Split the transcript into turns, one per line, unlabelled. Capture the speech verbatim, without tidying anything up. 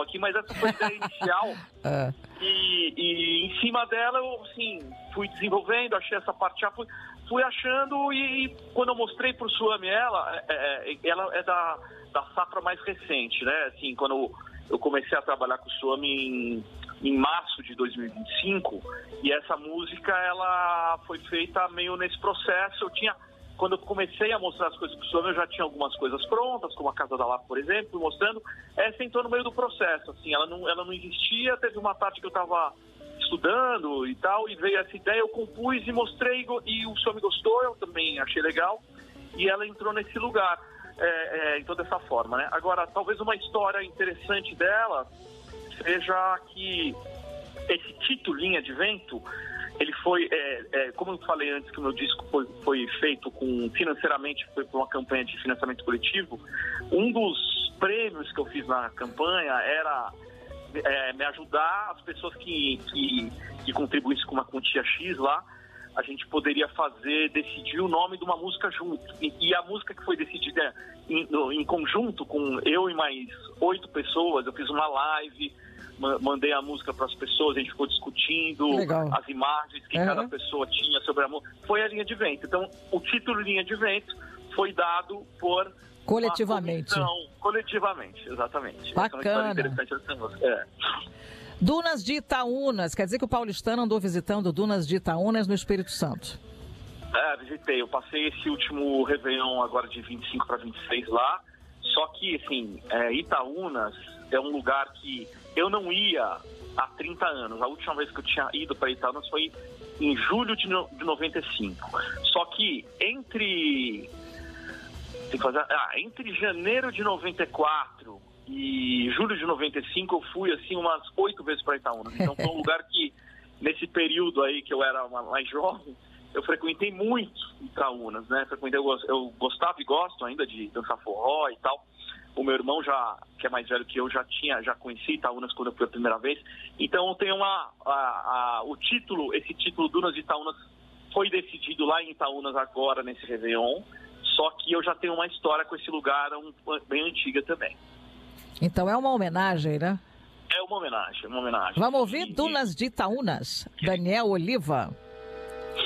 aqui, mas essa foi a ideia inicial.
É.
E, e em cima dela eu, assim, fui desenvolvendo, achei essa parte, já fui, fui achando e, e quando eu mostrei pro Suami ela, é, é, ela é da, da safra mais recente, né? Assim, quando eu, eu comecei a trabalhar com o Suami em, em março de dois mil e vinte e cinco, e essa música, ela foi feita meio nesse processo. Eu tinha... Quando eu comecei a mostrar as coisas pro Suami, eu já tinha algumas coisas prontas, como a Casa da Lapa, por exemplo, mostrando. Essa entrou no meio do processo, assim, ela não, ela não existia. Teve uma tarde que eu estava estudando e tal, e veio essa ideia, eu compus e mostrei, e o Suami gostou, eu também achei legal, e ela entrou nesse lugar, é, é, então dessa forma, né? Agora, talvez uma história interessante dela seja que esse título, Linha de Vento, ele foi, é, é, como eu falei antes, que o meu disco foi, foi feito com, financeiramente, foi por uma campanha de financiamento coletivo. Um dos prêmios que eu fiz na campanha era é, me ajudar, as pessoas que, que, que contribuíssem com uma quantia X lá, a gente poderia fazer, decidir o nome de uma música junto. E, e a música que foi decidida em, no, em conjunto com eu e mais oito pessoas, eu fiz uma live, mandei a música para as pessoas, a gente ficou discutindo
Legal.
As imagens que
uhum.
cada pessoa tinha sobre a música. Foi a Linha de Vento. Então, o título Linha de Vento foi dado por...
Coletivamente.
Coletivamente, exatamente.
Bacana.
Essa é uma história interessante dessa música. É.
Dunas de Itaúnas, quer dizer que o paulistano andou visitando Dunas de Itaúnas no Espírito Santo?
É, visitei. Eu passei esse último Réveillon agora de vinte e cinco para vinte e seis lá. Só que, assim, é, Itaúnas é um lugar que eu não ia há trinta anos. A última vez que eu tinha ido para Itaúnas foi em julho de, no, de noventa e cinco. Só que entre, tem que fazer, ah, entre janeiro de noventa e quatro e julho de noventa e cinco eu fui assim umas oito vezes para Itaúnas. Então foi um lugar que, nesse período aí que eu era uma, mais jovem, eu frequentei muito Itaúnas, né? Frequentei, eu, eu gostava e gosto ainda de dançar forró e tal. O meu irmão, já, que é mais velho que eu, já tinha, já conheci Itaúnas quando eu fui a primeira vez. Então tem uma, a, a, o título, esse título Dunas de Itaúnas foi decidido lá em Itaúnas agora, nesse Réveillon. Só que eu já tenho uma história com esse lugar um, bem antiga também.
Então é uma homenagem, né?
É uma homenagem, uma homenagem.
Vamos ouvir
e,
Dunas de Itaúnas, Daniel Oliva.